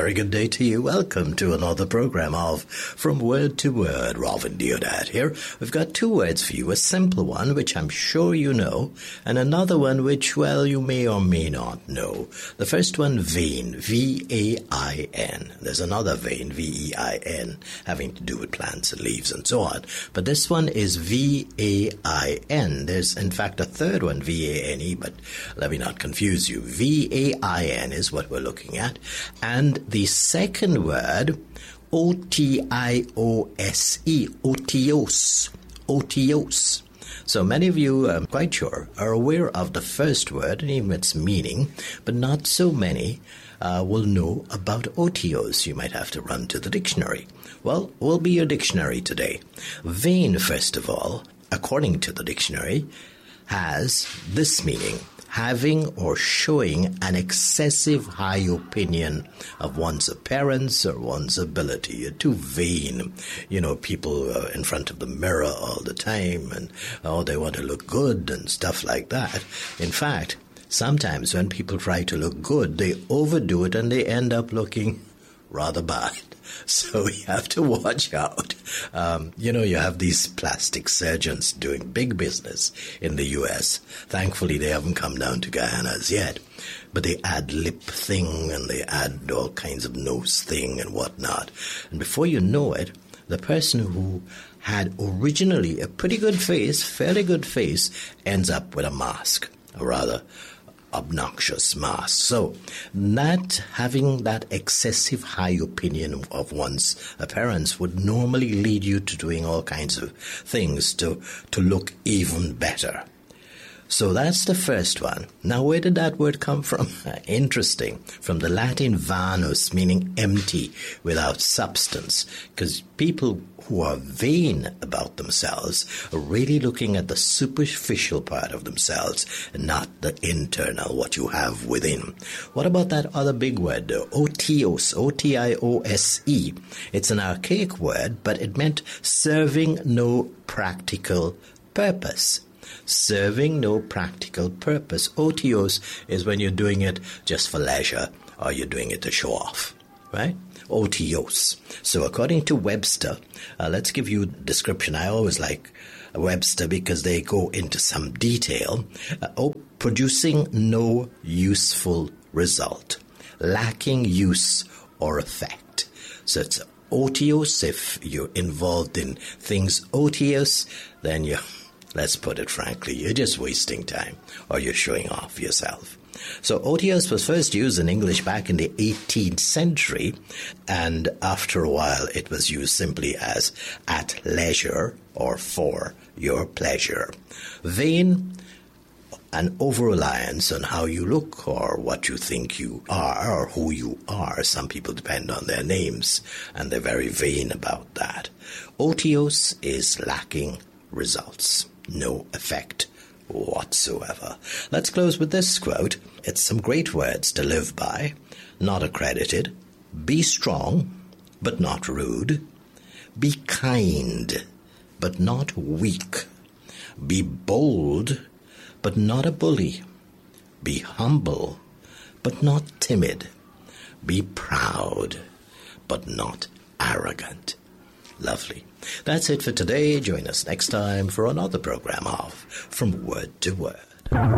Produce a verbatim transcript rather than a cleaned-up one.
very good day to you. Welcome to another program of From Word to Word. Robin Deodat here. We've got two words for you. A simple one, which I'm sure you know, and another one which, well, you may or may not know. The first one, vein, V A I N. There's another vein, V E I N, having to do with plants and leaves and so on. But this one is V A I N. There's, in fact, a third one, V A N E, but let me not confuse you. V A I N is what we're looking at. And the second word, O T I O S E, otios, otios. So many of you, I'm quite sure, are aware of the first word and even its meaning, but not so many uh, will know about otios. You might have to run to the dictionary. Well, we'll be your dictionary today. Vein, first of all, according to the dictionary, has this meaning: having or showing an excessive high opinion of one's appearance or one's ability. You're too vain. You know, people are in front of the mirror all the time and, oh, they want to look good and stuff like that. In fact, sometimes when people try to look good, they overdo it and they end up looking rather bad. So you have to watch out. Um, you know, you have these plastic surgeons doing big business in the U S. Thankfully, they haven't come down to Guyana as yet. But they add lip thing and they add all kinds of nose thing and whatnot. And before you know it, the person who had originally a pretty good face, fairly good face, ends up with a mask, or rather obnoxious mask. So that having that excessive high opinion of one's appearance would normally lead you to doing all kinds of things to, to look even better. So that's the first one. Now, where did that word come from? Interesting. From the Latin vanus, meaning empty, without substance. Because people who are vain about themselves are really looking at the superficial part of themselves and not the internal, what you have within. What about that other big word, otios, O T I O S E? It's an archaic word, but it meant serving no practical purpose. Serving no practical purpose. Otios is when you're doing it just for leisure or you're doing it to show off, right? Otios. So according to Webster, uh, let's give you a description. I always like Webster because they go into some detail. Uh, oh, producing no useful result. Lacking use or effect. So it's otios. If you're involved in things otious, then you're, let's put it frankly, you're just wasting time or you're showing off yourself. So otios was first used in English back in the eighteenth century, and after a while it was used simply as at leisure or for your pleasure. Vain, an over-reliance on how you look or what you think you are or who you are. Some people depend on their names, and they're very vain about that. Otios is lacking results. No effect whatsoever. Let's close with this quote. It's some great words to live by, not accredited. Be strong, but not rude. Be kind, but not weak. Be bold, but not a bully. Be humble, but not timid. Be proud, but not arrogant. Lovely. That's it for today. Join us next time for another program of From Word to Word.